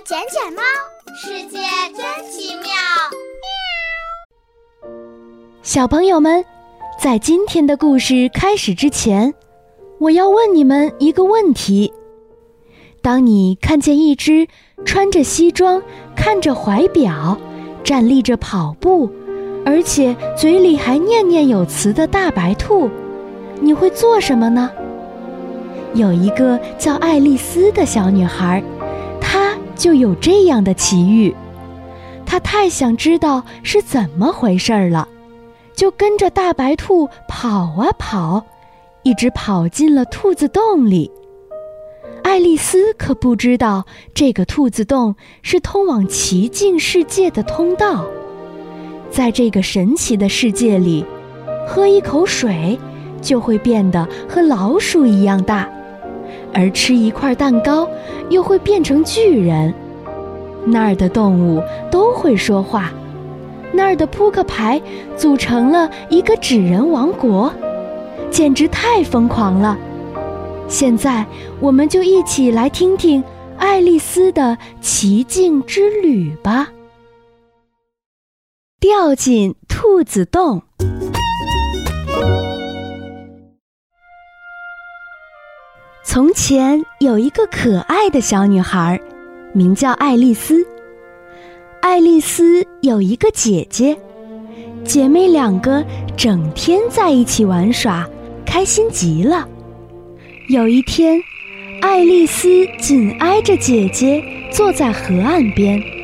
捡捡猫，世界真奇妙。 小朋友们，在今天的故事开始之前，我要问你们一个问题：当你看见一只穿着西装、看着怀表、站立着跑步，而且嘴里还念念有词的大白兔，你会做什么呢？有一个叫爱丽丝的小女孩，她就有这样的奇遇。她太想知道是怎么回事了，就跟着大白兔跑啊跑，一直跑进了兔子洞里。爱丽丝可不知道这个兔子洞是通往奇境世界的通道。在这个神奇的世界里，喝一口水就会变得和老鼠一样大，而吃一块蛋糕又会变成巨人。那儿的动物都会说话，那儿的扑克牌组成了一个纸人王国，简直太疯狂了。现在我们就一起来听听爱丽丝的奇境之旅吧。掉进兔子洞。从前有一个可爱的小女孩，名叫爱丽丝。爱丽丝有一个姐姐，姐妹两个整天在一起玩耍，开心极了。有一天，爱丽丝紧挨着姐姐坐在河岸边，